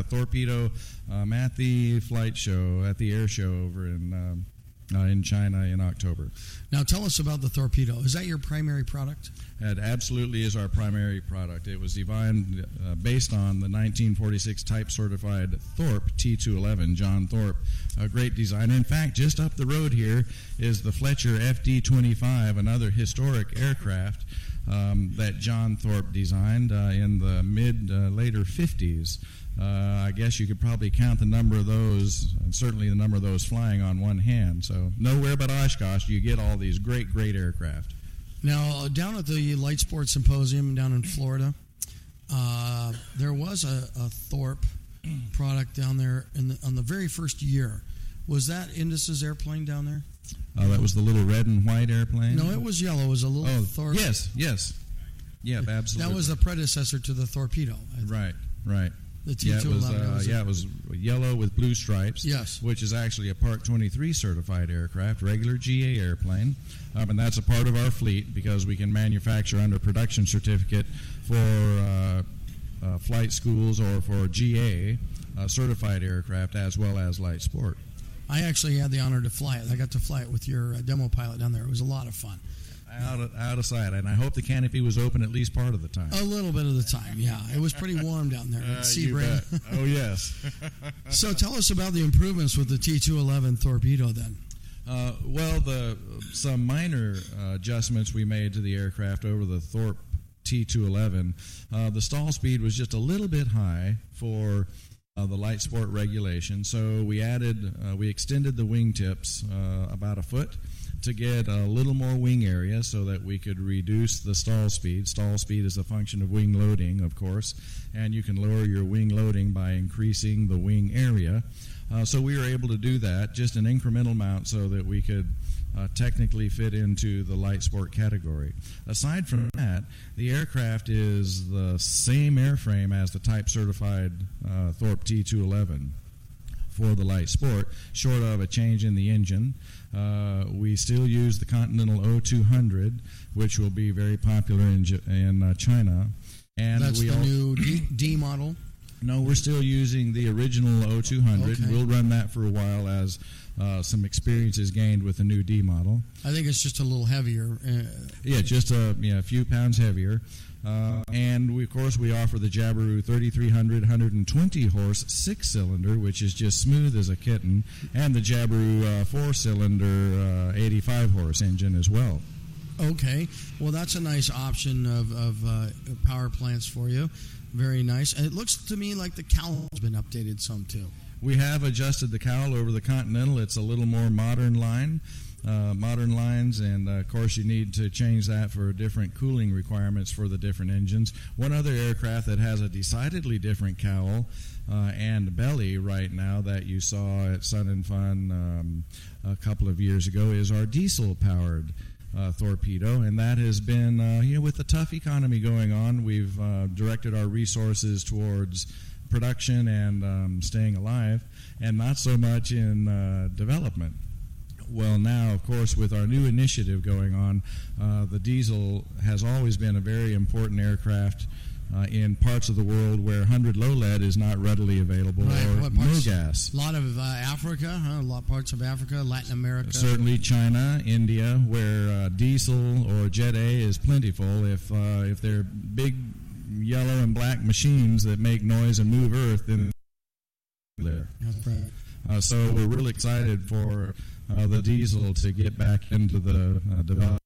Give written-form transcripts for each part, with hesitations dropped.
torpedo at the flight show, at the air show over in China in October. Now tell us about the torpedo. Is that your primary product? It absolutely is our primary product. It was designed based on the 1946 type-certified Thorpe T211, John Thorpe, a great design. In fact, just up the road here is the Fletcher FD-25, another historic aircraft that John Thorpe designed in the later 50s. I guess you could probably count the number of those, and certainly the number of those flying on one hand. So nowhere but Oshkosh do you get all these great, great aircraft. Now, down at the Light Sports Symposium down in Florida, there was a Thorpe product down there on the very first year. Was that Indus's airplane down there? That was the little red and white airplane? No, it was yellow. It was a little Thorpe. Yes. Yeah, absolutely. That was the predecessor to the torpedo. Right. The T211. It was yellow with blue stripes. Yes. Which is actually a Part 23 certified aircraft, regular GA airplane. And that's a part of our fleet because we can manufacture under production certificate for flight schools or for GA certified aircraft as well as light sport. I actually had the honor to fly it. I got to fly it with your demo pilot down there. It was a lot of fun. Out of sight, and I hope the canopy was open at least part of the time. A little bit of the time, yeah. It was pretty warm down there at Sebring. Oh, yes. So tell us about the improvements with the T211 torpedo then. Some minor adjustments we made to the aircraft over the Thorpe T211. The stall speed was just a little bit high for the light sport regulation, so we extended the wingtips about a foot to get a little more wing area so that we could reduce the stall speed. Stall speed is a function of wing loading, of course, and you can lower your wing loading by increasing the wing area. So we were able to do that, just an incremental amount so that we could technically fit into the light sport category. Aside from that, the aircraft is the same airframe as the type-certified Thorpe T211 for the light sport, short of a change in the engine. We still use the Continental O200, which will be very popular in China. And that's the new D model? No, we're still using the original O200. Okay. We'll run that for a while as some experience is gained with the new D model. I think it's just a little heavier. Just a few pounds heavier. And we offer the Jabiru 3300 120-horse 6-cylinder, which is just smooth as a kitten, and the Jabiru 4-cylinder 85-horse engine as well. Okay. Well, that's a nice option of power plants for you. Very nice. And it looks to me like the cowl has been updated some, too. We have adjusted the cowl over the Continental. It's a little more modern lines, and of course you need to change that for different cooling requirements for the different engines. One other aircraft that has a decidedly different cowl and belly right now that you saw at Sun and Fun a couple of years ago is our diesel-powered torpedo, and that has been, with the tough economy going on, we've directed our resources towards production and staying alive, and not so much in development. Well, now, of course, with our new initiative going on, the diesel has always been a very important aircraft in parts of the world where 100 low lead is not readily available, or no gas. A lot of Africa, a lot of parts of Africa, Latin America. Certainly China, India, where diesel or Jet A is plentiful. If they're big yellow and black machines that make noise and move earth, then there. That's right. So we're really excited for the diesel to get back into the development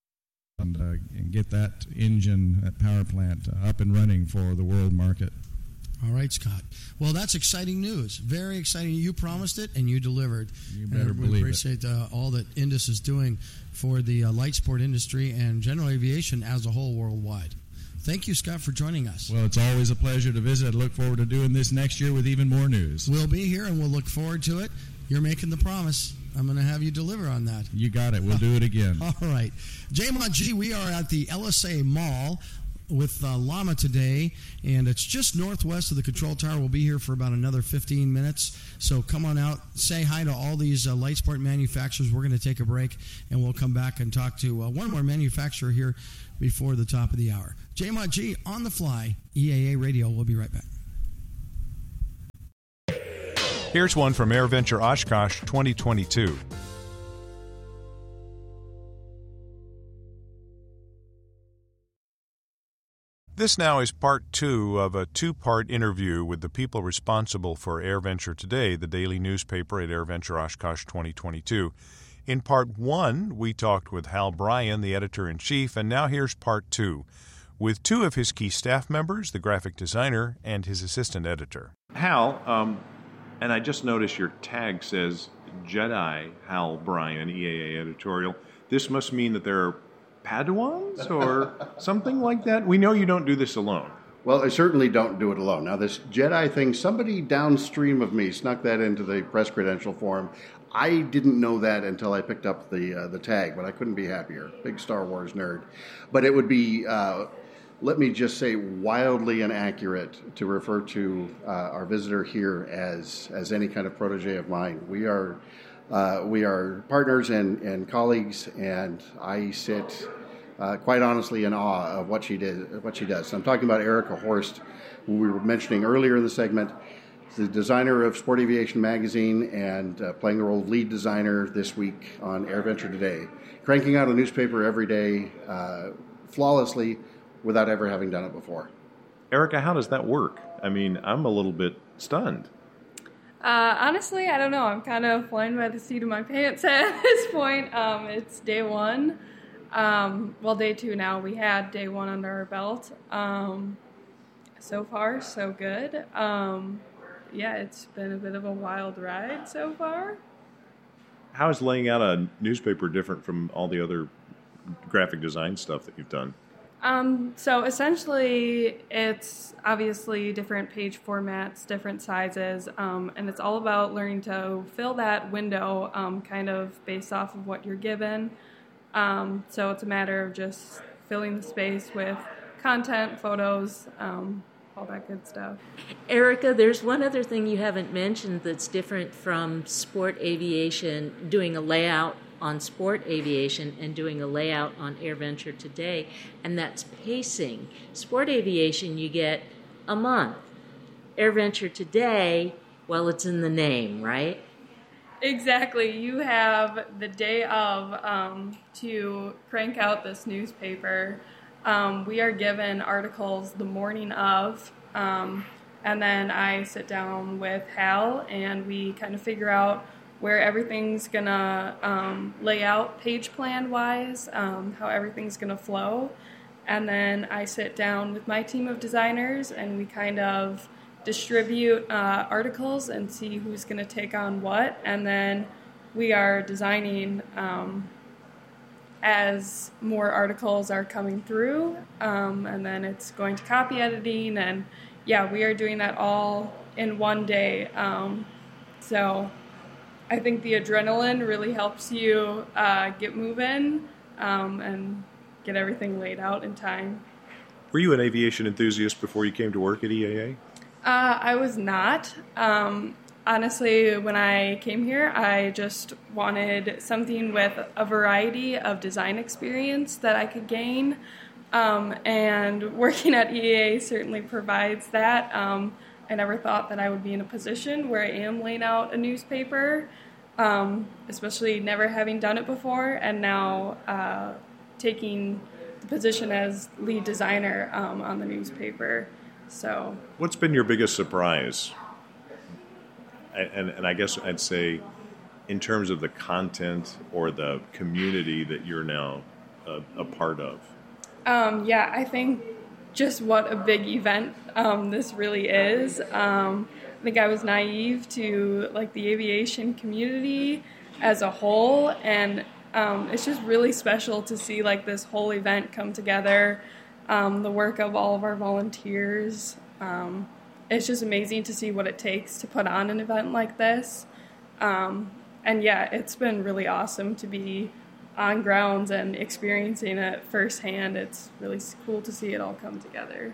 and get that engine, that power plant, up and running for the world market. All right, Scott. Well, that's exciting news. Very exciting. You promised it, and you delivered. You better believe it. We appreciate all that Indus is doing for the light sport industry and general aviation as a whole worldwide. Thank you, Scott, for joining us. Well, it's always a pleasure to visit. I look forward to doing this next year with even more news. We'll be here, and we'll look forward to it. You're making the promise. I'm going to have you deliver on that. You got it. We'll do it again. All right. J-Mod G, we are at the LSA Mall with Llama today, and it's just northwest of the control tower. We'll be here for about another 15 minutes, so come on out, say hi to all these light sport manufacturers. We're going to take a break, and we'll come back and talk to one more manufacturer here before the top of the hour. J-Mod G on the fly, EAA Radio. We'll be right back. Here's one from AirVenture Oshkosh 2022. This now is part 2 of a 2-part interview with the people responsible for AirVenture Today, the daily newspaper at AirVenture Oshkosh 2022. In part 1, we talked with Hal Bryan, the editor-in-chief, and now here's part 2, with 2 of his key staff members, the graphic designer and his assistant editor. Hal, and I just noticed your tag says Jedi Hal Bryan, EAA editorial. This must mean that there are Padawans or something like that? We know you don't do this alone. Well, I certainly don't do it alone. Now, this Jedi thing, somebody downstream of me snuck that into the press credential form. I didn't know that until I picked up the tag, but I couldn't be happier. Big Star Wars nerd. But it would be, let me just say, wildly inaccurate to refer to our visitor here as any kind of protege of mine. We are partners and colleagues, and I sit quite honestly in awe of what she does. So I'm talking about Erica Horst, who we were mentioning earlier in the segment, the designer of Sport Aviation magazine and playing the role of lead designer this week on AirVenture Today, cranking out a newspaper every day flawlessly without ever having done it before. Erica, how does that work? I mean, I'm a little bit stunned. Honestly, I don't know. I'm kind of flying by the seat of my pants at this point. It's day 1. Well, day 2 now. We had day 1 under our belt. So far, so good. Yeah, it's been a bit of a wild ride so far. How is laying out a newspaper different from all the other graphic design stuff that you've done? So essentially, it's obviously different page formats, different sizes, and it's all about learning to fill that window kind of based off of what you're given. So it's a matter of just filling the space with content, photos, all that good stuff. Erica, there's one other thing you haven't mentioned that's different from Sport Aviation, doing a layout on Sport Aviation and doing a layout on AirVenture Today, and that's pacing. Sport Aviation, you get a month. AirVenture Today, well, it's in the name, right? Exactly. You have the day of to crank out this newspaper. We are given articles the morning of, and then I sit down with Hal and we kind of figure out where everything's gonna lay out page plan wise, how everything's gonna flow. And then I sit down with my team of designers and we kind of distribute articles and see who's gonna take on what. And then we are designing as more articles are coming through, and then it's going to copy editing, and yeah, we are doing that all in one day. So I think the adrenaline really helps you get moving and get everything laid out in time. Were you an aviation enthusiast before you came to work at EAA? I was not. Honestly, when I came here, I just wanted something with a variety of design experience that I could gain, and working at EAA certainly provides that. I never thought that I would be in a position where I am laying out a newspaper, especially never having done it before, and now taking the position as lead designer on the newspaper. So, what's been your biggest surprise? And I guess I'd say in terms of the content or the community that you're now a part of. Yeah, I think just what a big event this really is. I think I was naive to like the aviation community as a whole, and it's just really special to see like this whole event come together. The work of all of our volunteers. It's just amazing to see what it takes to put on an event like this. And yeah, it's been really awesome to be on grounds and experiencing it firsthand. It's really cool to see it all come together.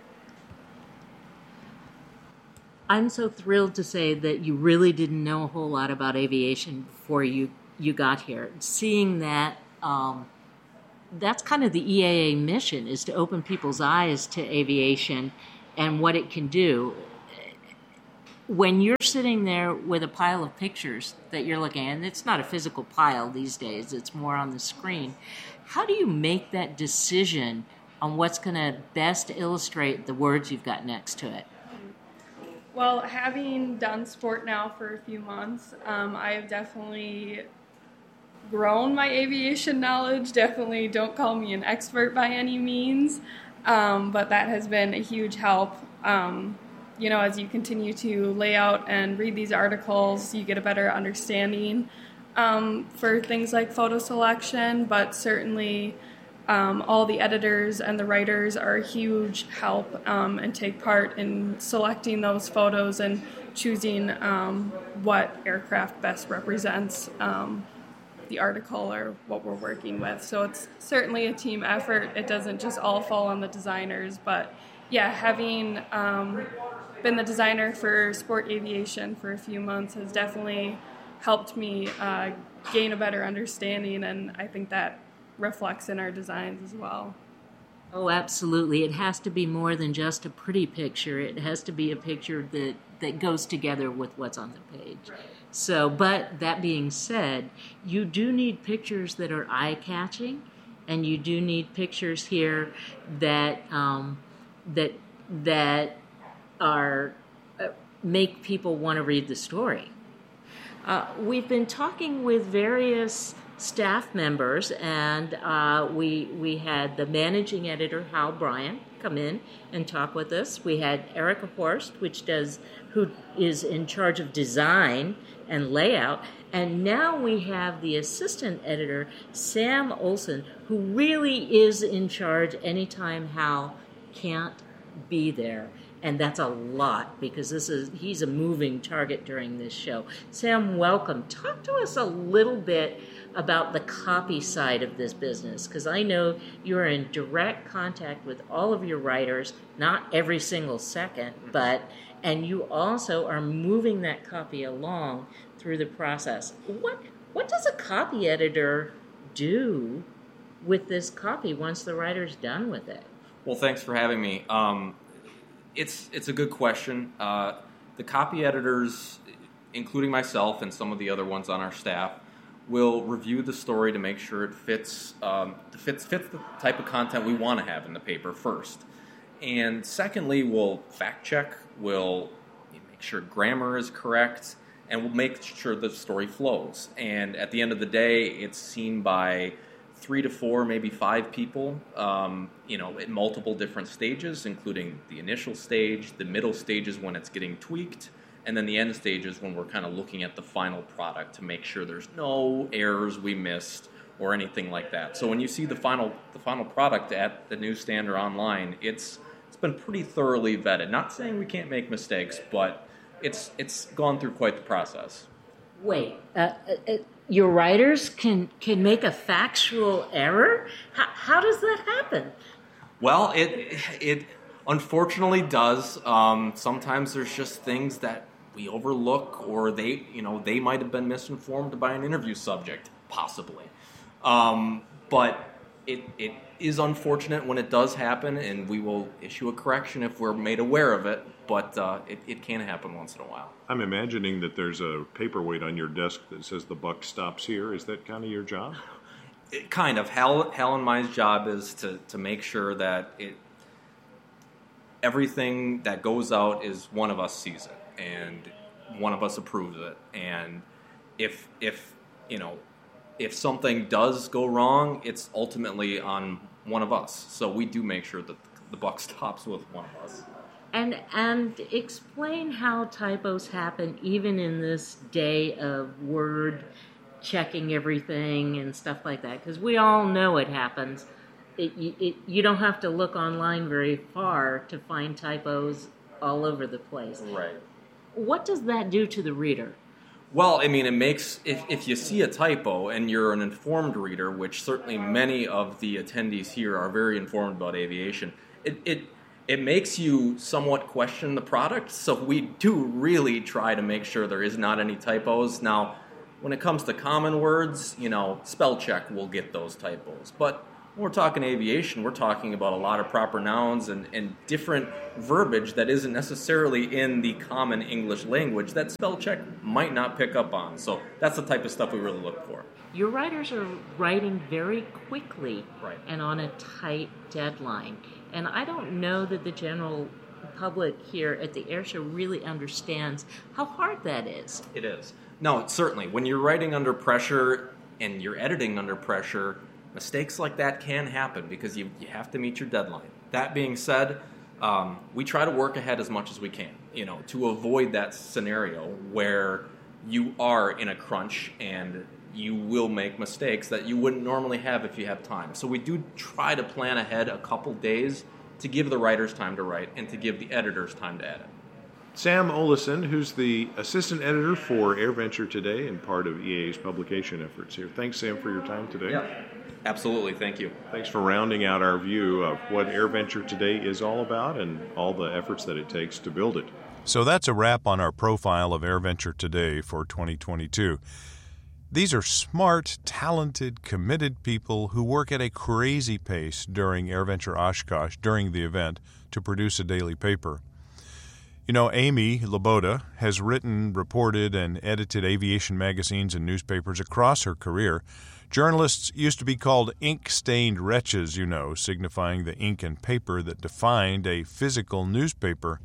I'm so thrilled to say that you really didn't know a whole lot about aviation before you got here. Seeing that, that's kind of the EAA mission, is to open people's eyes to aviation and what it can do. When you're sitting there with a pile of pictures that you're looking at, and it's not a physical pile these days, it's more on the screen. How do you make that decision on what's going to best illustrate the words you've got next to it? Well, having done sport now for a few months, I have definitely grown my aviation knowledge. Definitely don't call me an expert by any means, but that has been a huge help. As you continue to lay out and read these articles, you get a better understanding for things like photo selection, but certainly all the editors and the writers are a huge help and take part in selecting those photos and choosing what aircraft best represents the article or what we're working with. So it's certainly a team effort. It doesn't just all fall on the designers, but yeah, having been the designer for sport aviation for a few months has definitely helped me gain a better understanding, and I think that reflects in our designs as well. Oh, absolutely. It has to be more than just a pretty picture. It has to be a picture that goes together with what's on the page. So, but that being said, you do need pictures that are eye-catching, and you do need pictures here that are make people want to read the story. We've been talking with various staff members, and we had the managing editor, Hal Bryan, come in and talk with us. We had Erica Horst, who is in charge of design and layout, and now we have the assistant editor, Sam Olson, who really is in charge anytime Hal can't be there. And that's a lot, because he's a moving target during this show. Sam, welcome. Talk to us a little bit about the copy side of this business, because I know you're in direct contact with all of your writers, not every single second, and you also are moving that copy along through the process. What does a copy editor do with this copy once the writer's done with it? Well, thanks for having me. It's a good question. The copy editors, including myself and some of the other ones on our staff, will review the story to make sure it fits the type of content we want to have in the paper first. And secondly, we'll fact check, we'll make sure grammar is correct, and we'll make sure the story flows. And at the end of the day, it's seen by 3 to 4, maybe 5 people, at multiple different stages, including the initial stage, the middle stages when it's getting tweaked, and then the end stages when we're kind of looking at the final product to make sure there's no errors we missed or anything like that. So when you see the final product at the newsstand or online, it's been pretty thoroughly vetted. Not saying we can't make mistakes, but it's gone through quite the process. Wait, your writers can make a factual error? How does that happen? Well, it unfortunately does. Sometimes there's just things that we overlook, or they might have been misinformed by an interview subject, possibly. But it is unfortunate when it does happen, and we will issue a correction if we're made aware of it. But it can happen once in a while. I'm imagining that there's a paperweight on your desk that says the buck stops here. Is that kind of your job? Kind of. Hal and my job is to make sure that everything that goes out is one of us sees it and one of us approves it. And if something does go wrong, it's ultimately on one of us. So we do make sure that the buck stops with one of us. And explain how typos happen even in this day of Word checking everything and stuff like that, because we all know it happens. You don't have to look online very far to find typos all over the place. Right. What does that do to the reader? Well, I mean, it makes, if you see a typo and you're an informed reader, which certainly many of the attendees here are very informed about aviation, it makes you somewhat question the product. So we do really try to make sure there is not any typos. Now, when it comes to common words, spell check will get those typos. But When we're talking aviation, we're talking about a lot of proper nouns and different verbiage that isn't necessarily in the common English language that spell check might not pick up on. So that's the type of stuff we really look for. Your writers are writing very quickly Right. and on a tight deadline. And I don't know that the general public here at the air show really understands how hard that is. It is. No, certainly. When you're writing under pressure and you're editing under pressure, mistakes like that can happen because you have to meet your deadline. That being said, we try to work ahead as much as we can, to avoid that scenario where you are in a crunch and you will make mistakes that you wouldn't normally have if you have time. So we do try to plan ahead a couple days to give the writers time to write and to give the editors time to edit. Sam Olesen, who's the assistant editor for AirVenture Today and part of EAA's publication efforts here. Thanks, Sam, for your time today. Yeah, absolutely. Thank you. Thanks for rounding out our view of what AirVenture Today is all about and all the efforts that it takes to build it. So that's a wrap on our profile of AirVenture Today for 2022. These are smart, talented, committed people who work at a crazy pace during AirVenture Oshkosh, during the event, to produce a daily paper. Amy Laboda has written, reported, and edited aviation magazines and newspapers across her career. Journalists used to be called ink-stained wretches, signifying the ink and paper that defined a physical newspaper.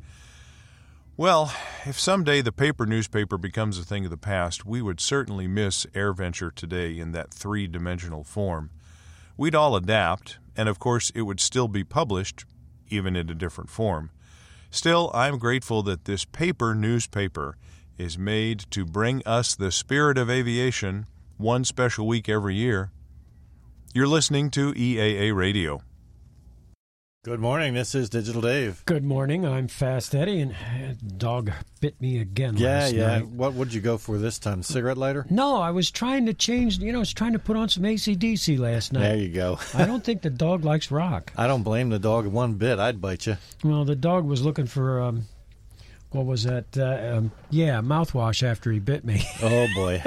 Well, if someday the paper newspaper becomes a thing of the past, we would certainly miss AirVenture Today in that three-dimensional form. We'd all adapt, and of course it would still be published, even in a different form. Still, I'm grateful that this paper newspaper is made to bring us the spirit of aviation one special week every year. You're listening to EAA Radio. Good morning, this is Digital Dave. Good morning, I'm Fast Eddie, and dog bit me again last night. What would you go for this time, cigarette lighter? No, I was trying to change, I was trying to put on some AC/DC last night. There you go. I don't think the dog likes rock. I don't blame the dog one bit, I'd bite you. Well, the dog was looking for, what was that? Mouthwash after he bit me. Oh, boy.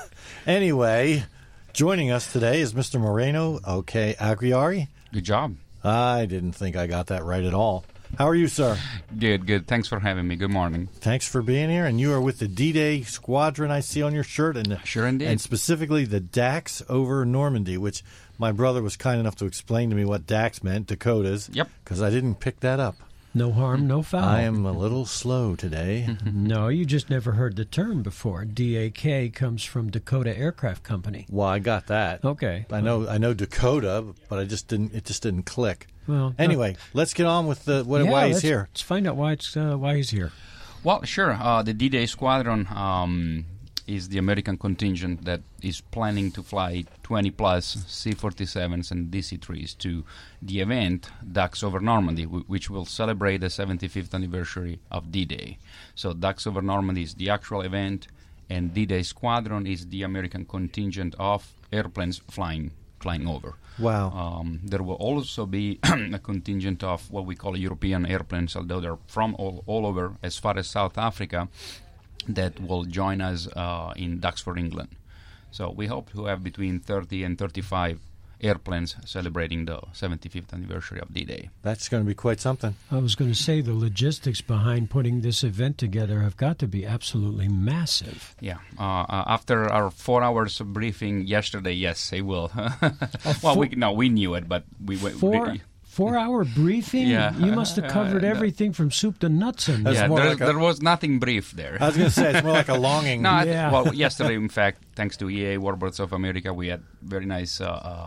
Anyway, joining us today is Mr. Moreno Aguiari. Good job. I didn't think I got that right at all. How are you, sir? Good. Thanks for having me. Good morning. Thanks for being here. And you are with the D-Day Squadron I see on your shirt. And sure indeed. And specifically the Dax over Normandy, which my brother was kind enough to explain to me what Dax meant, Dakotas. Yep. Because I didn't pick that up. No harm, no foul. I am a little slow today. No, you just never heard the term before. DAK comes from Dakota Aircraft Company. Well, I got that. Okay. I know Dakota, but it just didn't click. Well, anyway, let's get on with why he's here. Let's find out why he's here. Well, sure. The D-Day Squadron is the American contingent that is planning to fly 20-plus C-47s and DC-3s to the event, Dax over Normandy, which will celebrate the 75th anniversary of D-Day. So Dax over Normandy is the actual event, and D-Day Squadron is the American contingent of airplanes flying over. Wow. There will also be a contingent of what we call European airplanes, although they're from all over, as far as South Africa, that will join us in Duxford, England. So we hope to have between 30 and 35 airplanes celebrating the 75th anniversary of D-Day. That's going to be quite something. I was going to say the logistics behind putting this event together have got to be absolutely massive. Yeah. After our 4 hours of briefing yesterday, yes, they will. Well, we knew it, but we 4-hour briefing? Yeah. You must have covered everything from soup to nuts. In yeah, there was nothing brief there. I was going to say, it's more like a longing. Well, yesterday, in fact, thanks to EAA Warbirds of America, we had very nice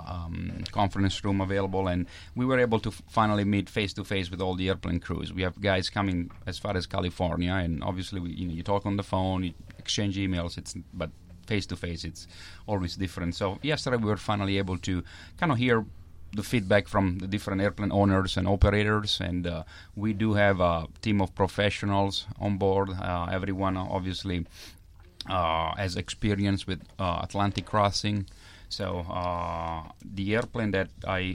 conference room available, and we were able to finally meet face-to-face with all the airplane crews. We have guys coming as far as California, and obviously, you talk on the phone, you exchange emails, but face-to-face, it's always different. So yesterday, we were finally able to kind of hear the feedback from the different airplane owners and operators, and we do have a team of professionals on board. Everyone obviously has experience with Atlantic crossing. So the airplane that I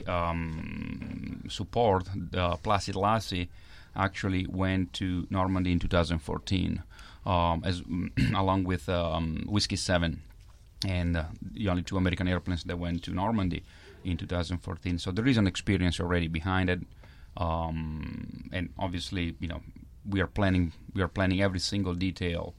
support, the Placid Lassie, actually went to Normandy in 2014, along with Whiskey 7. and the only 2 American airplanes that went to Normandy in 2014. So there is an experience already behind it, and obviously, we are planning every single detail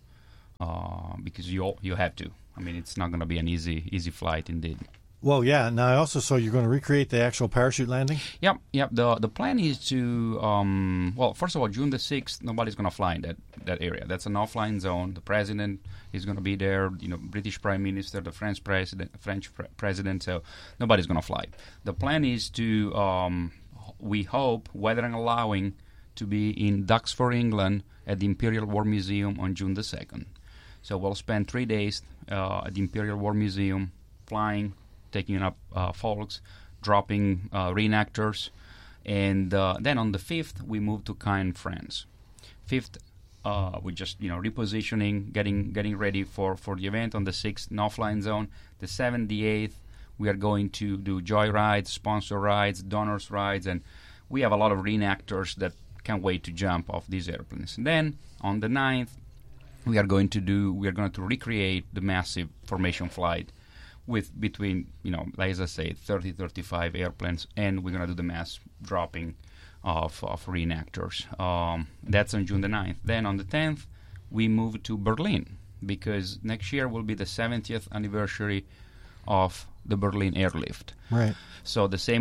because you have to. I mean, it's not going to be an easy flight indeed. Well, yeah. Now, I also saw you're going to recreate the actual parachute landing? Yep. The plan is to, first of all, June the 6th, nobody's going to fly in that area. That's a no-flying zone. The president is going to be there, British Prime Minister, the French president, so nobody's going to fly. The plan is to, we hope, weather and allowing, to be in Duxford, England, at the Imperial War Museum on June the 2nd. So we'll spend 3 days at the Imperial War Museum, flying, taking up folks, dropping reenactors, and then on the 5th we move to Caen, France. 5th, we just repositioning, getting ready for the event. On the 6th, no flying zone. The 7th, the 8th, we are going to do joy rides, sponsor rides, donors rides, and we have a lot of reenactors that can't wait to jump off these airplanes. And then on the 9th, we are going to recreate the massive formation flight with between, as I say, 30, 35 airplanes, and we're going to do the mass dropping of reenactors. That's on June the 9th. Then on the 10th, we move to Berlin, because next year will be the 70th anniversary of the Berlin airlift. Right. So the same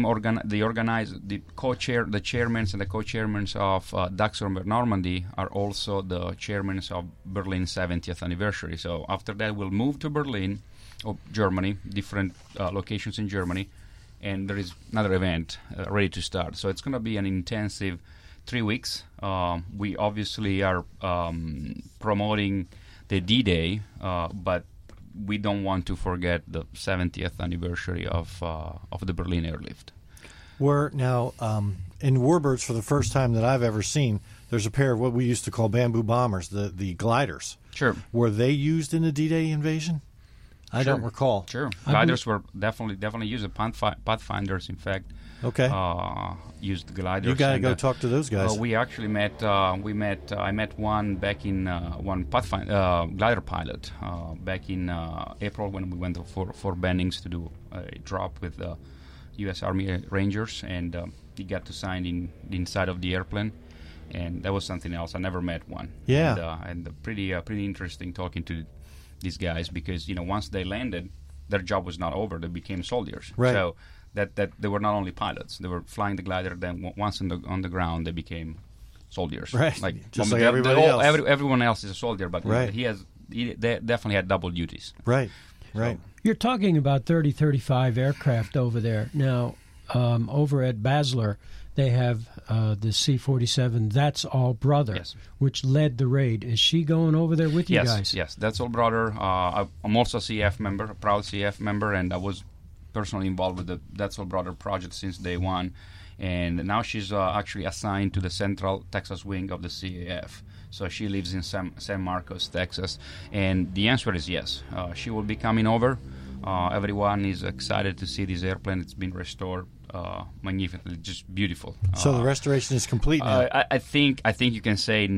the chairmen and the co-chairmen of Duxford Normandy are also the chairmen of Berlin's 70th anniversary. So after that, we'll move to Berlin, or Germany, different locations in Germany, and there is another event ready to start. So it's going to be an intensive 3 weeks. We obviously are promoting the D-Day, but we don't want to forget the 70th anniversary of the Berlin airlift. We're now in Warbirds, for the first time that I've ever seen, there's a pair of what we used to call bamboo bombers, the gliders. Sure. Were they used in the D-Day invasion? I don't recall. Sure. Gliders were definitely used. Pathfinders, in fact, used gliders. You got to go talk to those guys. We actually met. I met one back in one Pathfinder glider pilot back in April when we went for Bennings to do a drop with the U.S. Army Rangers, and he got to sign inside of the airplane, and that was something else. I never met one. Yeah. And pretty interesting talking to these guys, because once they landed, their job was not over. They became soldiers. Right. So that they were not only pilots. They were flying the glider. Then once on the ground, they became soldiers. Right. Just like everybody else. Everyone else is a soldier, but right. They definitely had double duties. Right. Right. You're talking about 30, 35 aircraft over there. Now, over at Basler, they have the C-47, That's All Brother, yes, which led the raid. Is she going over there with you guys? Yes, That's All Brother. I'm also a CF member, a proud CF member, and I was personally involved with the That's All Brother project since day one. And now she's actually assigned to the Central Texas wing of the CAF. So she lives in San Marcos, Texas. And the answer is yes. She will be coming over. Everyone is excited to see this airplane. It's been restored magnificently, just beautiful. So the restoration is complete now? I think you can say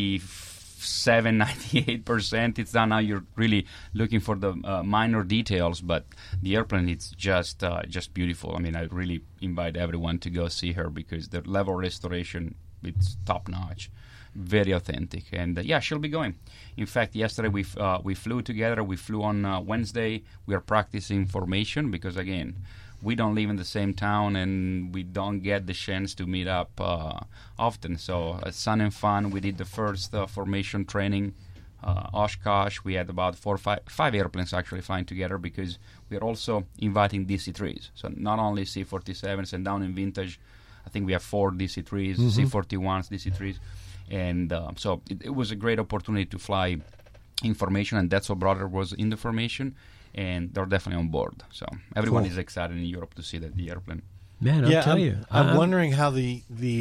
97, 98% it's done. Now you're really looking for the minor details, but the airplane is just beautiful. I mean, I really invite everyone to go see her, because the level restoration, it's top notch, very authentic. And she'll be going. In fact, yesterday we flew together. We flew on Wednesday. We are practicing formation because, again, we don't live in the same town and we don't get the chance to meet up often. So Sun and Fun, we did the first formation training. Oshkosh, we had about 4 or 5 airplanes actually flying together, because we are also inviting DC-3s. So not only C-47s, and down in Vintage, I think we have 4 DC-3s, C-41s, DC-3s. And so it was a great opportunity to fly in formation, and That's All Brother was in the formation, and they're definitely on board. So everyone is excited in Europe to see the airplane. Man, I'll tell you. I'm wondering how the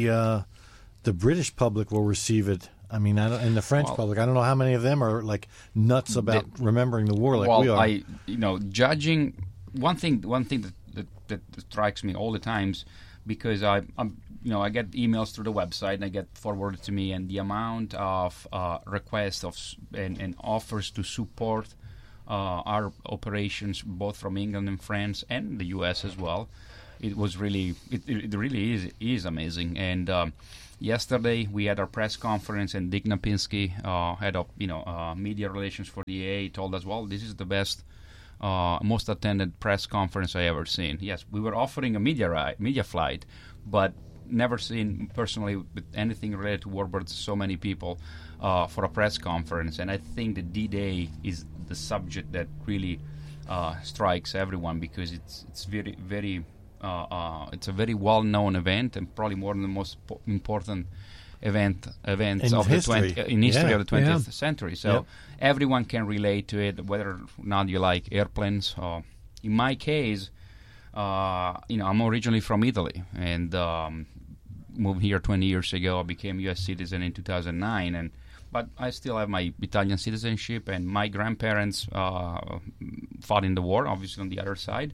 British public will receive it. I mean, and the French public. I don't know how many of them are like nuts about remembering the war like we are. Judging one thing that strikes me all the times, because I get emails through the website and I get forwarded to me, and the amount of requests and offers to support our operations both from England and France and the U.S. as well. It was really, it really is amazing. And yesterday we had our press conference, and Dick Napinski, head of media relations for the EAA, told us, well, this is the best, most attended press conference I ever seen. Yes, we were offering a media flight, but never seen personally with anything related to warbirds so many people for a press conference. And I think the D-Day is the subject that really strikes everyone, because it's very, very it's a very well-known event, and probably one of the most important events of history. the 20th century. So everyone can relate to it, whether or not you like airplanes. In my case, I'm originally from Italy, and moved here 20 years ago. I became U.S. citizen in 2009, but I still have my Italian citizenship, and my grandparents fought in the war, obviously on the other side.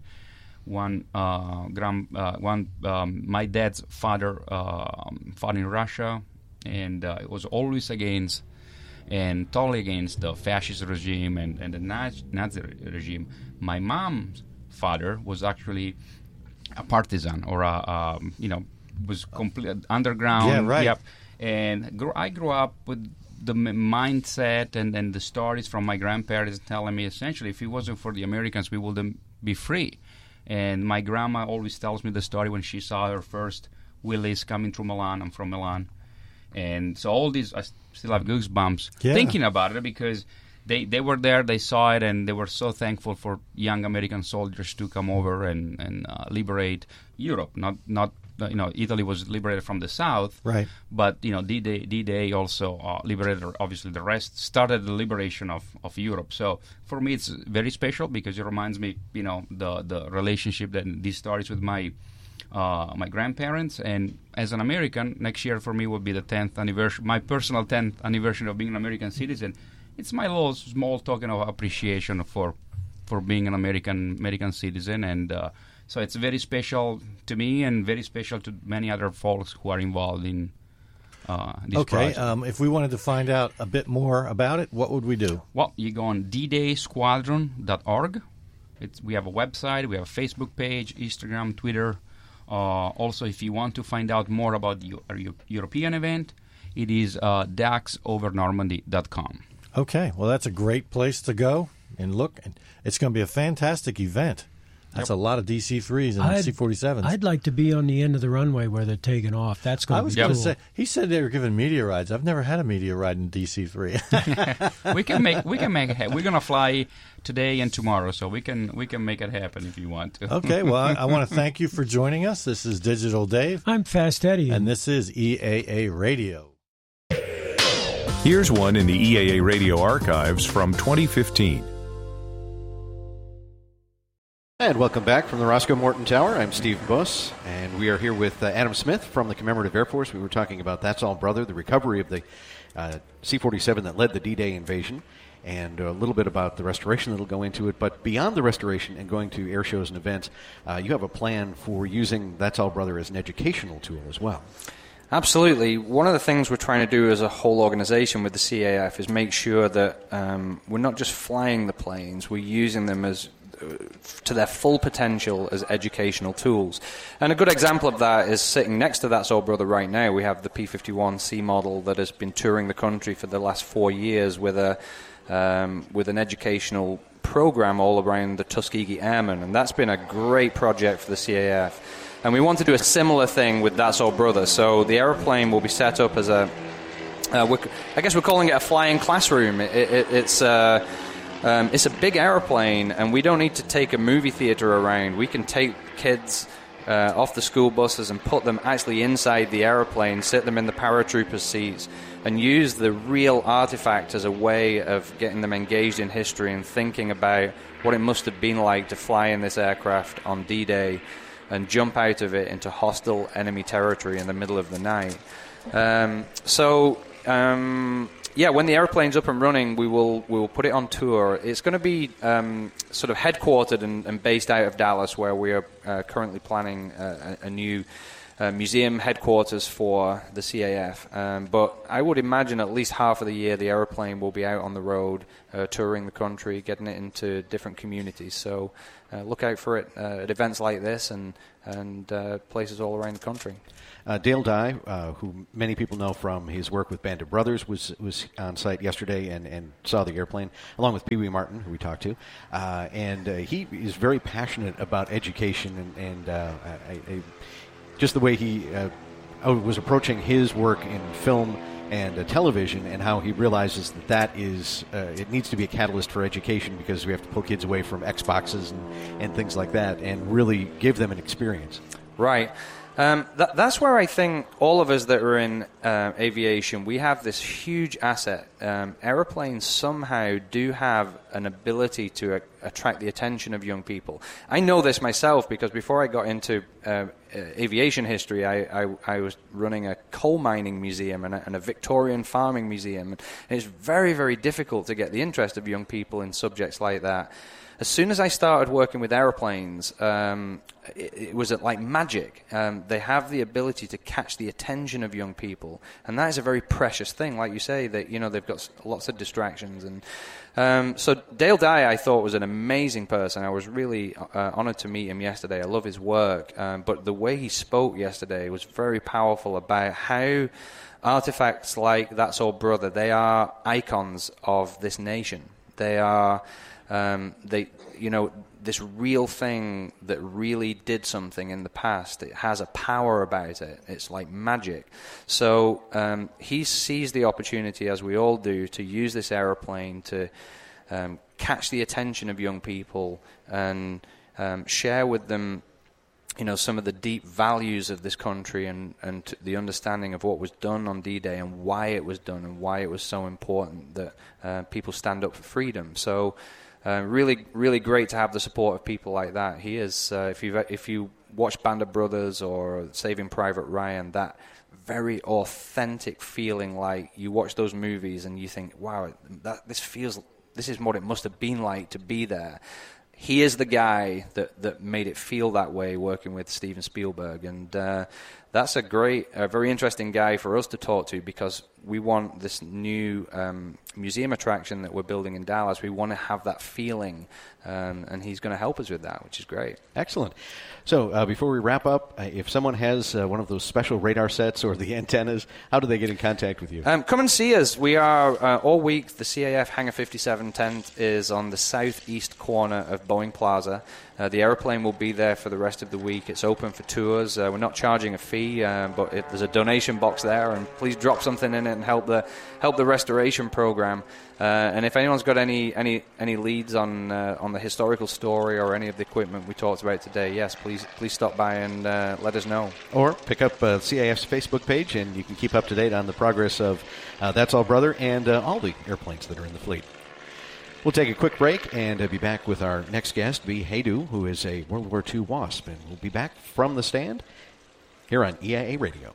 My dad's father fought in Russia, and it was always against and totally against the fascist regime and the Nazi regime. My mom's father was actually a partisan, or was complete underground. Yeah, right. Yep. And I grew up with the mindset and the stories from my grandparents telling me, essentially, if it wasn't for the Americans, we wouldn't be free. And my grandma always tells me the story when she saw her first Willys coming through Milan. I'm from Milan. And so all these, I still have goosebumps thinking about it, because they were there, they saw it, and they were so thankful for young American soldiers to come over and liberate Europe. Not Italy was liberated from the south, right? But D-Day also liberated, obviously, the rest, started the liberation of Europe. So for me, it's very special, because it reminds me, the relationship that these stories with my grandparents. And as an American, next year for me will be the 10th anniversary, my personal 10th anniversary of being an American citizen. It's my little small token of appreciation for being an American citizen, and so it's very special to me, and very special to many other folks who are involved in this project. If we wanted to find out a bit more about it, what would we do? Well, you go on ddaysquadron.org. We have a website, we have a Facebook page, Instagram, Twitter. Also, if you want to find out more about the European event, it is daxovernormandy.com. Okay, well, that's a great place to go and look. It's going to be a fantastic event. That's a lot of DC-3s and C-47s. I'd like to be on the end of the runway where they're taking off. That's going to be cool. I was going to say, he said they were giving media rides. I've never had a media ride in DC-3. we can make it happen. We're going to fly today and tomorrow, so we can make it happen if you want to. Okay, well, I want to thank you for joining us. This is Digital Dave. I'm Fast Eddie. And this is EAA Radio. Here's one in the EAA Radio archives from 2015. And welcome back from the Roscoe Morton Tower. I'm Steve Buss, and we are here with Adam Smith from the Commemorative Air Force. We were talking about That's All Brother, the recovery of the C-47 that led the D-Day invasion, and a little bit about the restoration that will go into it. But beyond the restoration and going to air shows and events, you have a plan for using That's All Brother as an educational tool as well. Absolutely. One of the things we're trying to do as a whole organization with the CAF is make sure that we're not just flying the planes, we're using them as to their full potential as educational tools. And a good example of that is sitting next to That's All Brother right now. We have the P-51C model that has been touring the country for the last 4 years with an educational program all around the Tuskegee Airmen, and that's been a great project for the CAF. And we want to do a similar thing with That's All Brother. So the airplane will be set up as I guess we're calling it a flying classroom. It's a big airplane, and we don't need to take a movie theater around. We can take kids off the school buses and put them actually inside the airplane, sit them in the paratrooper seats, and use the real artifact as a way of getting them engaged in history and thinking about what it must have been like to fly in this aircraft on D-Day and jump out of it into hostile enemy territory in the middle of the night. When the airplane's up and running, we will put it on tour. It's going to be sort of headquartered and based out of Dallas, where we are currently planning a new museum headquarters for the CAF. But I would imagine at least half of the year the aeroplane will be out on the road, touring the country, getting it into different communities. So look out for it at events like this and places all around the country. Dale Dye, who many people know from his work with Band of Brothers, was on site yesterday and saw the airplane, along with Pee Wee Martin, who we talked to. And he is very passionate about education and just the way he was approaching his work in film and television, and how he realizes that is it needs to be a catalyst for education, because we have to pull kids away from Xboxes and things like that and really give them an experience. Right. That's where I think all of us that are in aviation, we have this huge asset. Aeroplanes somehow do have an ability to attract the attention of young people. I know this myself, because before I got into aviation history, I was running a coal mining museum and a Victorian farming museum. And it's very, very difficult to get the interest of young people in subjects like that. As soon as I started working with airplanes, it was like magic. They have the ability to catch the attention of young people, and that is a very precious thing. Like you say, that they've got lots of distractions, and so Dale Dye, I thought, was an amazing person. I was really honored to meet him yesterday. I love his work, but the way he spoke yesterday was very powerful about how artifacts like That's All Brother, they are icons of this nation. They are. This real thing that really did something in the past. It has a power about it. It's like magic. So he sees the opportunity, as we all do, to use this aeroplane to catch the attention of young people and share with them, some of the deep values of this country and the understanding of what was done on D-Day and why it was done and why it was so important that people stand up for freedom. So really, really great to have the support of people like that. He is, if you watch Band of Brothers or Saving Private Ryan, that very authentic feeling, like you watch those movies and you think, wow, this is what it must have been like to be there. He is the guy that made it feel that way, working with Steven Spielberg, and that's a very interesting guy for us to talk to, because we want this new museum attraction that we're building in Dallas. We want to have that feeling, and he's going to help us with that, which is great. Excellent. So before we wrap up, if someone has one of those special radar sets or the antennas, how do they get in contact with you? Come and see us. We are all week. The CAF Hangar 57 tent is on the southeast corner of Boeing Plaza. The airplane will be there for the rest of the week. It's open for tours. We're not charging a fee, but there's a donation box there, and please drop something in it and help the restoration program. And if anyone's got any leads on the historical story or any of the equipment we talked about today, yes, please stop by and let us know. Or pick up CAF's Facebook page, and you can keep up to date on the progress of That's All Brother and all the airplanes that are in the fleet. We'll take a quick break and be back with our next guest, Bee Haidu, who is a World War II WASP. And we'll be back from the stand here on EIA Radio.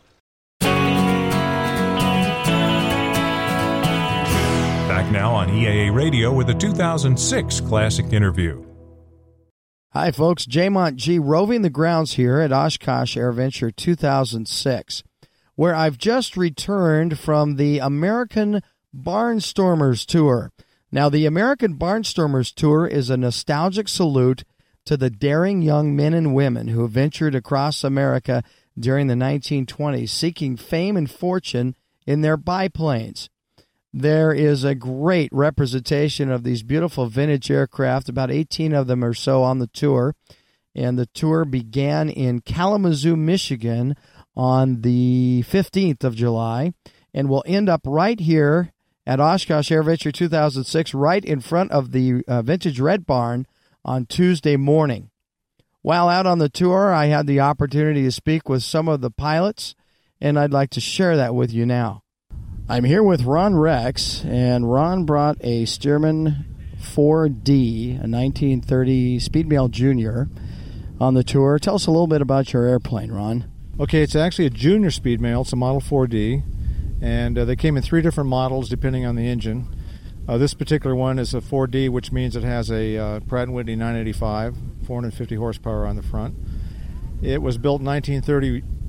Back now on EIA Radio with a 2006 Classic Interview. Hi, folks. Jaymont G. roving the grounds here at Oshkosh AirVenture 2006, where I've just returned from the American Barnstormers Tour. Now, the American Barnstormers Tour is a nostalgic salute to the daring young men and women who ventured across America during the 1920s, seeking fame and fortune in their biplanes. There is a great representation of these beautiful vintage aircraft, about 18 of them or so on the tour, and the tour began in Kalamazoo, Michigan on the 15th of July, and will end up right here at Oshkosh AirVenture 2006, right in front of the Vintage Red Barn on Tuesday morning. While out on the tour, I had the opportunity to speak with some of the pilots, and I'd like to share that with you now. I'm here with Ron Rex, and Ron brought a Stearman 4D, a 1930 Speedmail Junior, on the tour. Tell us a little bit about your airplane, Ron. Okay, it's actually a Junior Speedmail. It's a Model 4D. And they came in 3 different models depending on the engine. This particular one is a 4D, which means it has a Pratt & Whitney 985, 450 horsepower on the front. It was built in 1930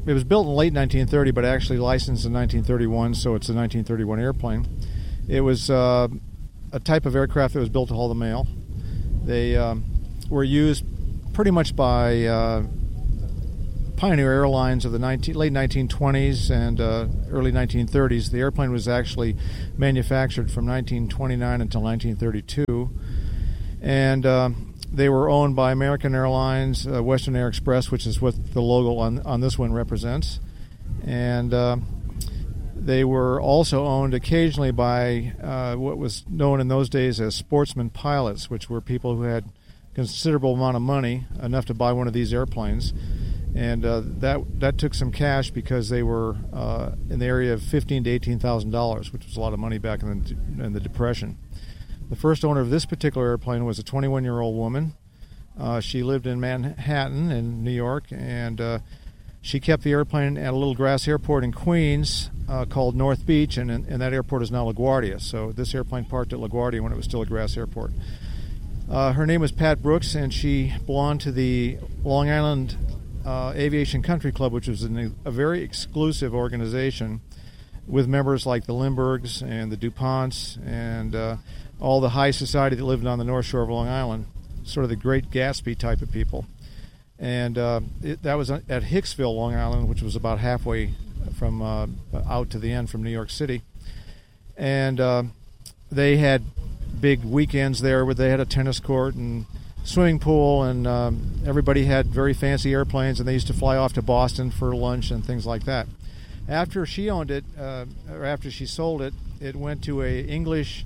it was built in late 1930, but actually licensed in 1931, so it's a 1931 airplane. It was a type of aircraft that was built to haul the mail. They were used pretty much by Pioneer Airlines of the late 1920s and early 1930s. The airplane was actually manufactured from 1929 until 1932. And they were owned by American Airlines, Western Air Express, which is what the logo on this one represents. And they were also owned occasionally by what was known in those days as sportsman pilots, which were people who had considerable amount of money, enough to buy one of these airplanes. And that took some cash because they were in the area of $15,000 to $18,000, which was a lot of money back in the Depression. The first owner of this particular airplane was a 21-year-old woman. She lived in Manhattan in New York, and she kept the airplane at a little grass airport in Queens called North Beach, and that airport is now LaGuardia. So this airplane parked at LaGuardia when it was still a grass airport. Her name was Pat Brooks, and she belonged to the Long Island Aviation Country Club, which was a very exclusive organization with members like the Lindberghs and the DuPonts and all the high society that lived on the North Shore of Long Island, sort of the Great Gatsby type of people. And that was at Hicksville, Long Island, which was about halfway from out to the end from New York City. And they had big weekends there where they had a tennis court and swimming pool, and everybody had very fancy airplanes, and they used to fly off to Boston for lunch and things like that. After she owned it, or after she sold it, it went to a English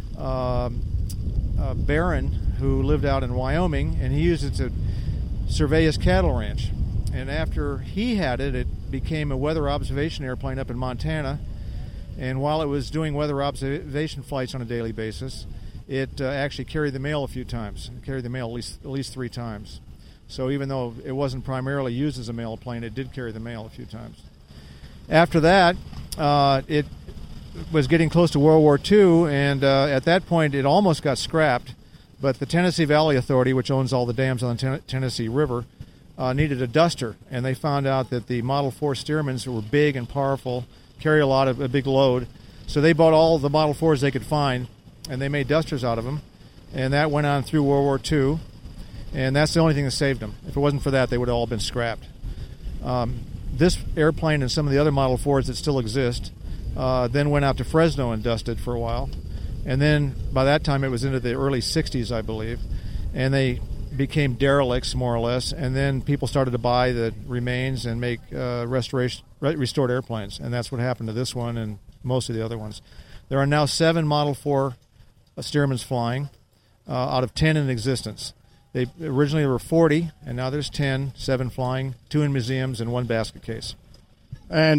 baron who lived out in Wyoming, and he used it to survey his cattle ranch. And after he had it, it became a weather observation airplane up in Montana. And while it was doing weather observation flights on a daily basis, it actually carried the mail a few times. It carried the mail at least 3 times. So even though it wasn't primarily used as a mail plane, it did carry the mail a few times. After that, it was getting close to World War II, and at that point it almost got scrapped. But the Tennessee Valley Authority, which owns all the dams on the Tennessee River, needed a duster. And they found out that the Model 4 Stearmans were big and powerful, carry a big load. So they bought all the Model 4s they could find, and they made dusters out of them, and that went on through World War II, and that's the only thing that saved them. If it wasn't for that, they would have all been scrapped. This airplane and some of the other Model 4s that still exist then went out to Fresno and dusted for a while, and then by that time it was into the early 60s, I believe, and they became derelicts, more or less, and then people started to buy the remains and make restored airplanes, and that's what happened to this one and most of the other ones. There are now 7 Model 4 Stearmans flying out of 10 in existence. They originally were 40, and now there's 10, 7 flying, 2 in museums, and 1 basket case. And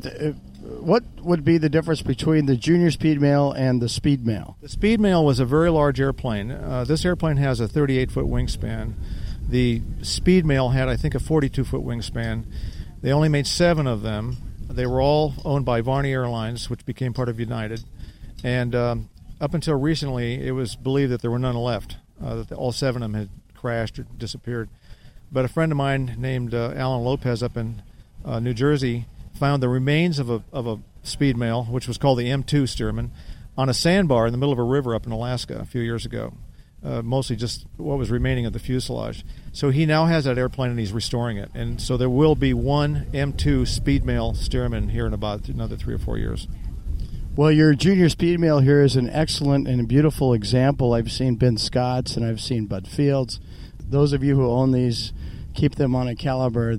what would be the difference between the Junior Speedmail and the Speedmail? The Speedmail was a very large airplane. This airplane has a 38-foot wingspan. The Speedmail had, I think, a 42-foot wingspan. They only made 7 of them. They were all owned by Varney Airlines, which became part of United. And up until recently, it was believed that there were none left, that all 7 of them had crashed or disappeared. But a friend of mine named Alan Lopez up in New Jersey found the remains of a Speedmail, which was called the M2 Stearman, on a sandbar in the middle of a river up in Alaska a few years ago. Mostly just what was remaining of the fuselage. So he now has that airplane and he's restoring it. And so there will be 1 M2 Speedmail Stearman here in about another 3 or 4 years. Well, your Junior Speedmail here is an excellent and beautiful example. I've seen Ben Scott's and I've seen Bud Fields. Those of you who own these, keep them on a caliber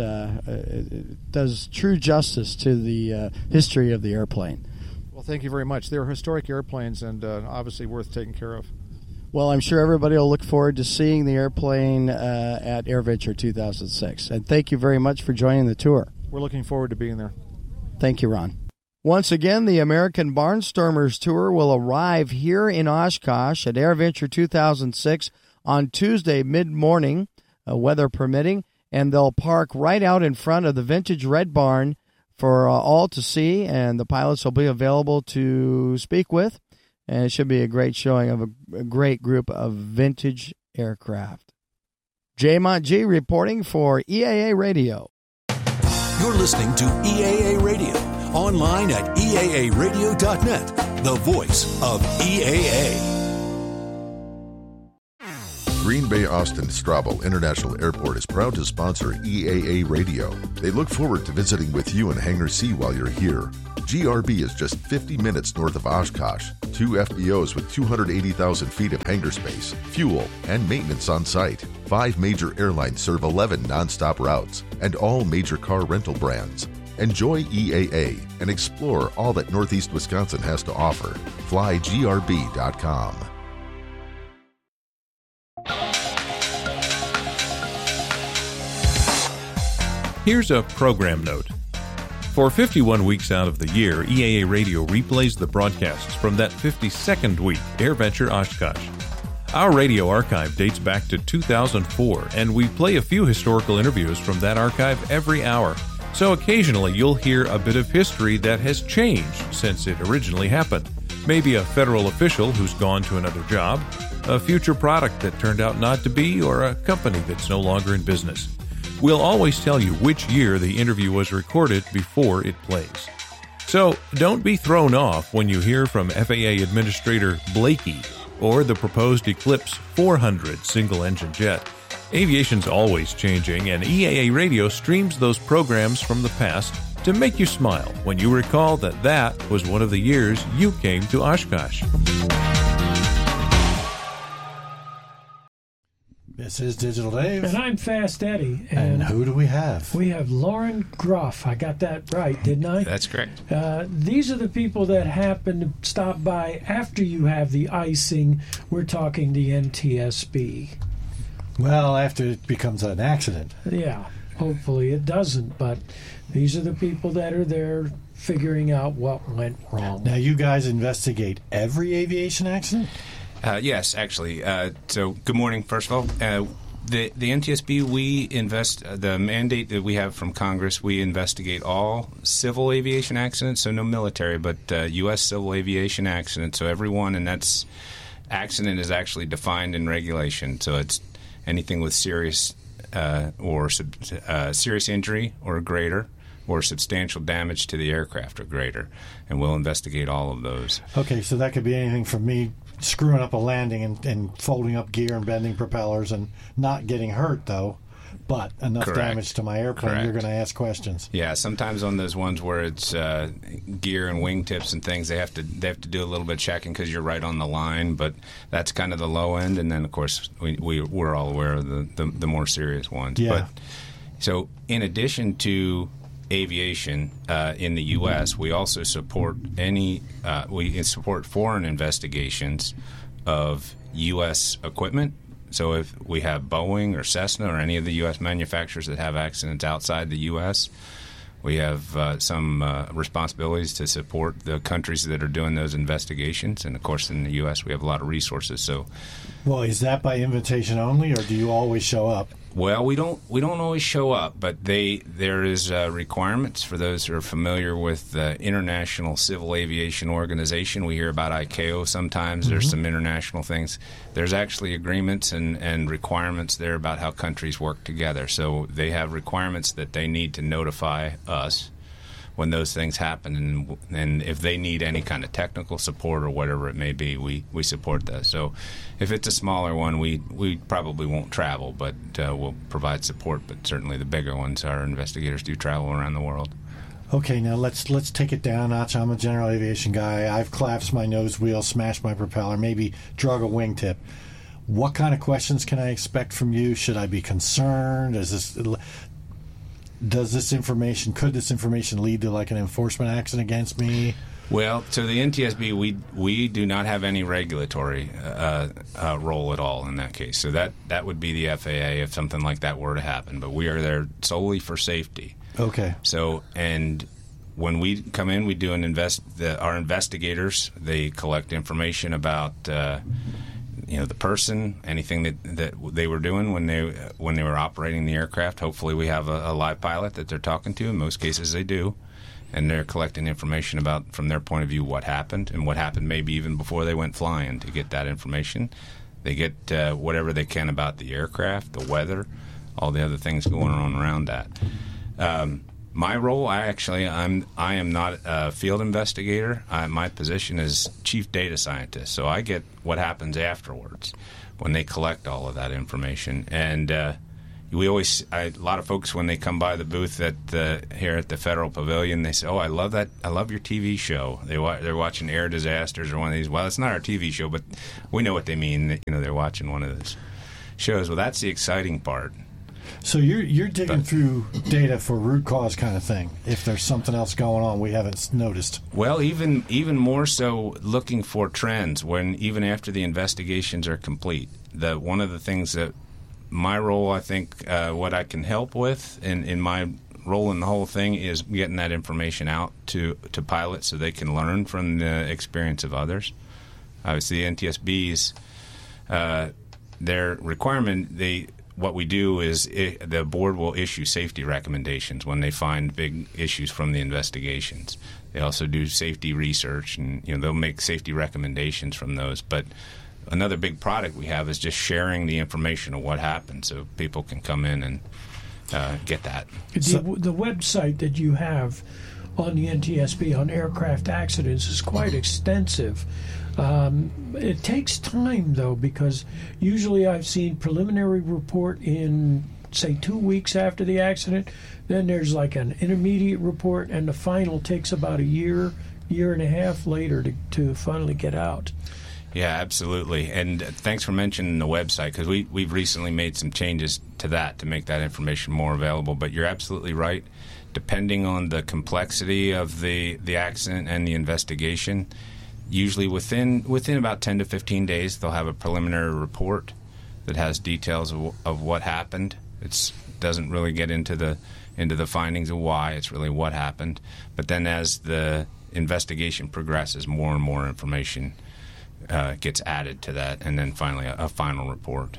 that does true justice to the history of the airplane. Well, thank you very much. They're historic airplanes and obviously worth taking care of. Well, I'm sure everybody will look forward to seeing the airplane at AirVenture 2006. And thank you very much for joining the tour. We're looking forward to being there. Thank you, Ron. Once again, the American Barnstormers Tour will arrive here in Oshkosh at AirVenture 2006 on Tuesday mid-morning, weather permitting, and they'll park right out in front of the Vintage Red Barn for all to see, and the pilots will be available to speak with. And it should be a great showing of a great group of vintage aircraft. Jay Mont G reporting for EAA Radio. You're listening to EAA Radio, online at eaaradio.net, the voice of EAA. Green Bay Austin Straubel International Airport is proud to sponsor EAA Radio. They look forward to visiting with you in Hangar C while you're here. GRB is just 50 minutes north of Oshkosh. 2 FBOs with 280,000 feet of hangar space, fuel, and maintenance on site. 5 major airlines serve 11 nonstop routes and all major car rental brands. Enjoy EAA and explore all that Northeast Wisconsin has to offer. FlyGRB.com. Here's a program note. For 51 weeks out of the year, EAA Radio replays the broadcasts from that 52nd week, AirVenture Oshkosh. Our radio archive dates back to 2004, and we play a few historical interviews from that archive every hour. So occasionally you'll hear a bit of history that has changed since it originally happened. Maybe a federal official who's gone to another job, a future product that turned out not to be, or a company that's no longer in business. We'll always tell you which year the interview was recorded before it plays. So don't be thrown off when you hear from FAA Administrator Blakey or the proposed Eclipse 400 single-engine jet. Aviation's always changing, and EAA Radio streams those programs from the past to make you smile when you recall that that was one of the years you came to Oshkosh. This is Digital Dave. And I'm Fast Eddie. And who do we have? We have Lauren Groff. I got that right, didn't I? That's correct. These are the people that happen to stop by after you have the icing. We're talking the NTSB. Well, after it becomes an accident. Yeah, hopefully it doesn't. But these are the people that are there figuring out what went wrong. Now, you guys investigate every aviation accident? Yes, actually. So, good morning, first of all. The NTSB, we the mandate that we have from Congress, we investigate all civil aviation accidents, so no military, but U.S. civil aviation accidents, so everyone, and that's accident is actually defined in regulation, so it's anything with serious serious injury or greater, or substantial damage to the aircraft or greater, and we'll investigate all of those. Okay, so that could be anything from me screwing up a landing and folding up gear and bending propellers and not getting hurt, though, but enough Correct. damage to my airplane, Correct. You're going to ask questions. Yeah, sometimes on those ones where it's gear and wingtips and things, they have to do a little bit of checking because you're right on the line, but that's kind of the low end, and then, of course, we're all aware of the more serious ones. Yeah. But, so in addition to aviation in the U.S., we also support we support foreign investigations of U.S. equipment. So if we have Boeing or Cessna or any of the U.S. manufacturers that have accidents outside the U.S., we have some responsibilities to support the countries that are doing those investigations. And, of course, in the U.S., we have a lot of resources. So, well, is that by invitation only, or do you always show up? Well, we don't always show up, but there is requirements for those who are familiar with the International Civil Aviation Organization. We hear about ICAO sometimes. There's some international things. There's actually agreements and requirements there about how countries work together. So they have requirements that they need to notify us when those things happen, and if they need any kind of technical support or whatever it may be, we support that. So if it's a smaller one, we probably won't travel, but we'll provide support. But certainly the bigger ones, our investigators do travel around the world. Okay, now let's take it down a notch. I'm a general aviation guy. I've collapsed my nose wheel, smashed my propeller, maybe drug a wingtip. What kind of questions can I expect from you? Should I be concerned? Could this information lead to like an enforcement action against me? Well, to the NTSB, we do not have any regulatory role at all in that case. So that would be the FAA if something like that were to happen. But we are there solely for safety. Okay. So, and when we come in, we do our investigators, they collect information about the person, anything that they were doing when they were operating the aircraft. Hopefully we have a live pilot that they're talking to. In most cases they do. And they're collecting information about, from their point of view, what happened, and what happened maybe even before they went flying to get that information. They get whatever they can about the aircraft, the weather, all the other things going on around that. My role, I am not a field investigator. My position is chief data scientist, so I get what happens afterwards when they collect all of that information. And a lot of folks, when they come by the booth here at the Federal Pavilion, they say, "Oh, I love that! I love your TV show." They're watching Air Disasters or one of these. Well, it's not our TV show, but we know what they mean. They're watching one of those shows. Well, that's the exciting part. So you're digging through data for root cause kind of thing. If there's something else going on we haven't noticed. Well, even more so, looking for trends when even after the investigations are complete. One of the things that my role, I think, what I can help with in my role in the whole thing is getting that information out to pilots so they can learn from the experience of others. Obviously, NTSB's their requirement, what we do is the board will issue safety recommendations when they find big issues from the investigations. They also do safety research, and they'll make safety recommendations from those. But another big product we have is just sharing the information of what happened, so people can come in and get that. The website that you have on the NTSB on aircraft accidents is quite extensive. It takes time, though, because usually I've seen preliminary report in, say, 2 weeks after the accident. Then there's like an intermediate report, and the final takes about a year and a half later to finally get out. Yeah, absolutely. And thanks for mentioning the website, because we've recently made some changes to that to make that information more available. But you're absolutely right. Depending on the complexity of the accident and the investigation, usually within about 10 to 15 days, they'll have a preliminary report that has details of what happened. It doesn't really get into the findings of why. It's really what happened. But then as the investigation progresses, more and more information gets added to that, and then finally a final report.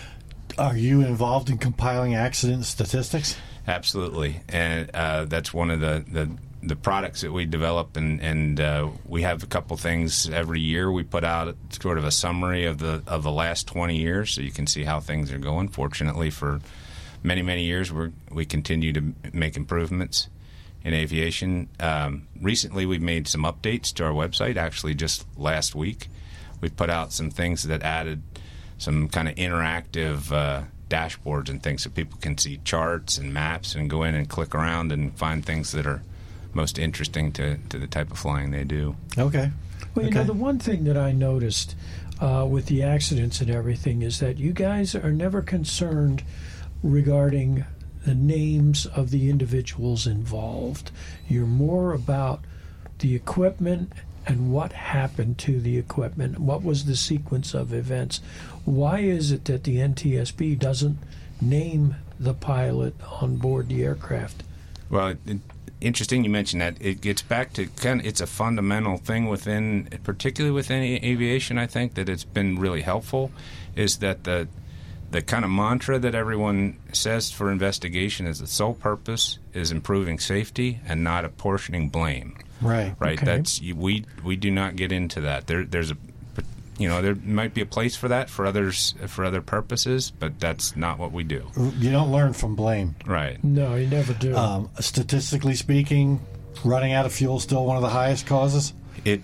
Are you involved in compiling accident statistics? Absolutely, and that's one of the products that we develop, and we have a couple things every year. We put out sort of a summary of the last 20 years, so you can see how things are going. Fortunately, for many years, we continue to make improvements in aviation. Recently, we've made some updates to our website. Actually, just last week, we put out some things that added some kind of interactive dashboards and things so people can see charts and maps and go in and click around and find things that are most interesting to the type of flying they do. Okay. Well, the one thing that I noticed with the accidents and everything is that you guys are never concerned regarding the names of the individuals involved. You're more about the equipment and what happened to the equipment. What was the sequence of events? Why is it that the NTSB doesn't name the pilot on board the aircraft? Well, interesting you mentioned that. It gets back to it's a fundamental thing particularly within aviation, I think, that it's been really helpful, is that the kind of mantra that everyone says for investigation is the sole purpose is improving safety and not apportioning blame. Right. Okay. That's we do not get into that. There's there might be a place for that for other purposes, but that's not what we do. You don't learn from blame. Right. No, you never do. Statistically speaking, running out of fuel is still one of the highest causes? It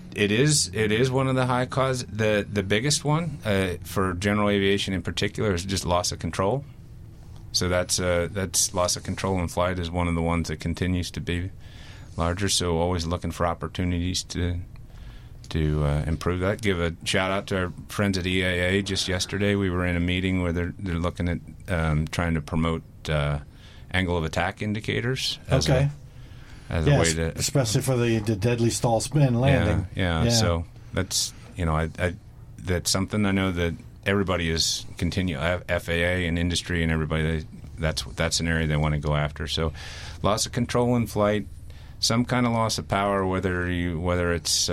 is one of the high causes. The biggest one for general aviation in particular is just loss of control. So that's loss of control in flight is one of the ones that continues to be larger. So always looking for opportunities to improve that. Give a shout out to our friends at EAA. Just yesterday we were in a meeting where they're looking at trying to promote angle of attack indicators as a way to, especially for the deadly stall spin landing. Yeah. So that's that's something I know that everybody is FAA and industry and everybody. That's an area they want to go after. So loss of control in flight, some kind of loss of power, whether it's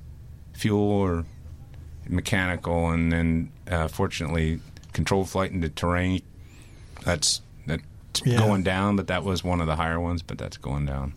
fuel or mechanical, and then fortunately controlled flight into terrain. That's going down, but that was one of the higher ones. But that's going down.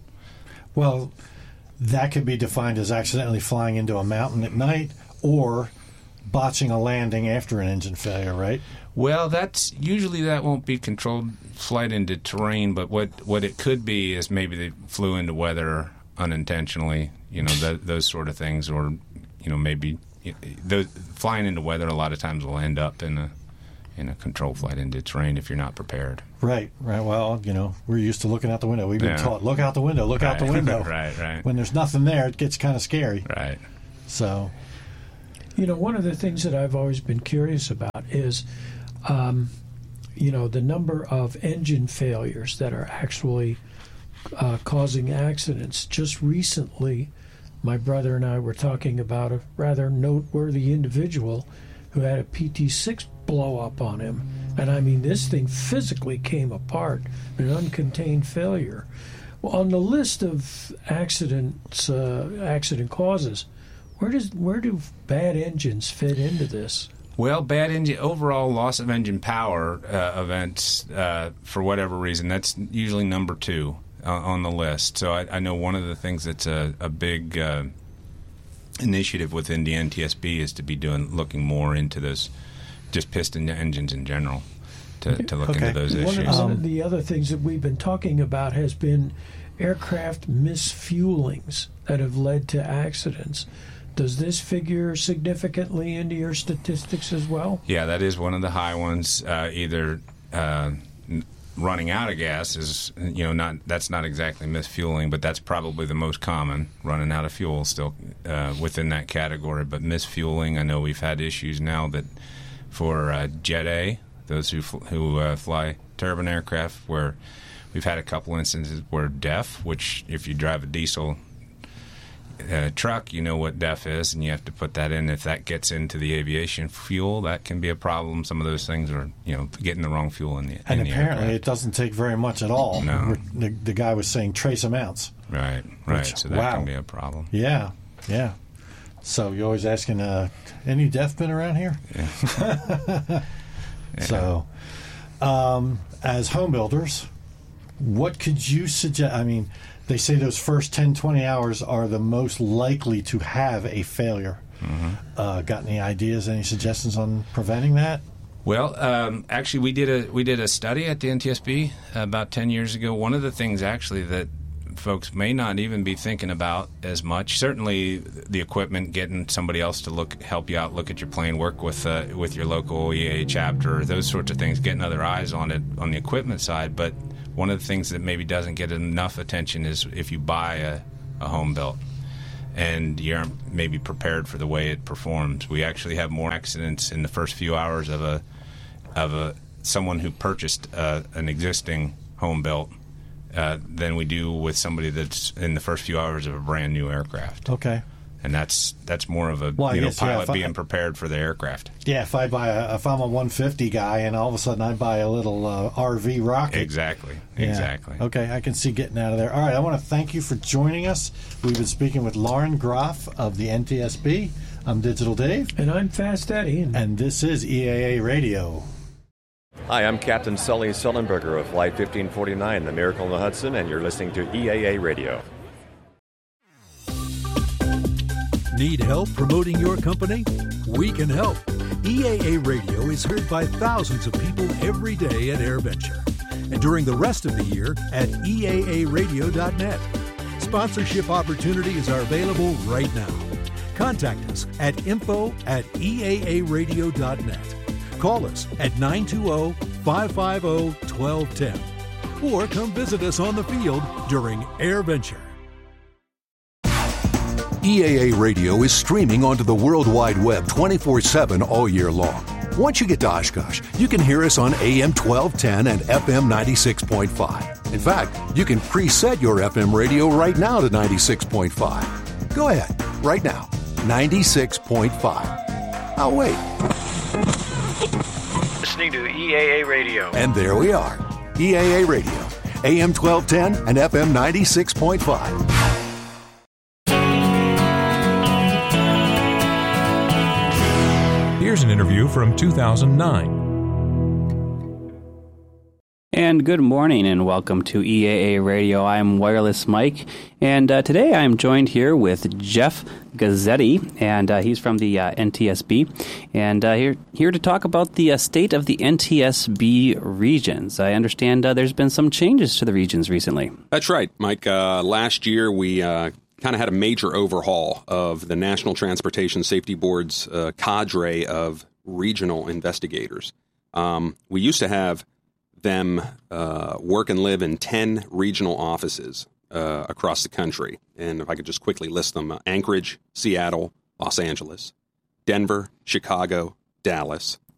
Well, that could be defined as accidentally flying into a mountain at night, or botching a landing after an engine failure, right? Well, that won't be controlled flight into terrain, but what it could be is maybe they flew into weather unintentionally, those sort of things, or maybe flying into weather a lot of times will end up in a controlled flight into terrain if you're not prepared. Right. Well, we're used to looking out the window. We've been taught, look out the window, look out the window. Right. When there's nothing there, it gets kind of scary. Right. So, one of the things that I've always been curious about is, the number of engine failures that are actually causing accidents. Just recently, my brother and I were talking about a rather noteworthy individual who had a PT-6 blow up on him. And I mean, this thing physically came apart, an uncontained failure. Well, on the list of accident causes, where do bad engines fit into this? Well, overall loss of engine power events, for whatever reason, that's usually number 2 on the list. So I know one of the things that's a big initiative within the NTSB is to be looking more into those, just piston engines in general, to look into those issues. One of the other things that we've been talking about has been aircraft misfuelings that have led to accidents. Does this figure significantly into your statistics as well? Yeah, that is one of the high ones. Either running out of gas is, that's not exactly misfueling, but that's probably the most common. Running out of fuel still within that category, but misfueling, I know we've had issues now that for Jet A, those who fly turbine aircraft, where we've had a couple instances where DEF, which if you drive a diesel truck, you know what DEF is, and you have to put that in. If that gets into the aviation fuel, that can be a problem. Some of those things are, getting the wrong fuel in the apparently aircraft. It doesn't take very much at all. No. The guy was saying trace amounts. Right. So that can be a problem. Yeah. So you're always asking, any DEF been around here? Yeah. So, as home builders, what could you suggest? I mean, they say those first 10, 20 hours are the most likely to have a failure. Mm-hmm. Got any ideas, any suggestions on preventing that? Well, actually, we did a study at the NTSB about 10 years ago. One of the things, actually, that folks may not even be thinking about as much, certainly the equipment, getting somebody else to help you out, look at your plane, work with your local EAA chapter, those sorts of things, getting other eyes on it on the equipment side. But one of the things that maybe doesn't get enough attention is if you buy a home built and you're maybe prepared for the way it performs. We actually have more accidents in the first few hours of someone who purchased an existing home built than we do with somebody that's in the first few hours of a brand new aircraft. Okay. And that's more of a pilot being prepared for the aircraft. Yeah, if I'm a 150 guy and all of a sudden I buy a little RV rocket. Exactly. Okay, I can see getting out of there. All right, I want to thank you for joining us. We've been speaking with Lauren Groff of the NTSB. I'm Digital Dave. And I'm Fast Eddie. And this is EAA Radio. Hi, I'm Captain Sully Sullenberger of Flight 1549, the Miracle on the Hudson, and you're listening to EAA Radio. Need help promoting your company? We can help. EAA Radio is heard by thousands of people every day at AirVenture, and during the rest of the year at EAAradio.net. Sponsorship opportunities are available right now. Contact us at info@EAAradio.net. Call us at 920-550-1210 or come visit us on the field during AirVenture. EAA Radio is streaming onto the World Wide Web 24/7 all year long. Once you get to Oshkosh, you can hear us on AM 1210 and FM 96.5. In fact, you can preset your FM radio right now to 96.5. Go ahead, right now, 96.5. I'll wait. Listening to EAA Radio. And there we are, EAA Radio, AM 1210 and FM 96.5. Here's an interview from 2009. And good morning and welcome to EAA Radio. I'm Wireless Mike, and today I'm joined here with Jeff Gazzetti, and he's from the NTSB, and here to talk about the state of the NTSB regions. I understand there's been some changes to the regions recently. That's right, Mike. Last year we kind of had a major overhaul of the National Transportation Safety Board's cadre of regional investigators. We used to have them work and live in 10 regional offices across the country. And if I could just quickly list them, Anchorage, Seattle, Los Angeles, Denver, Chicago, Dallas,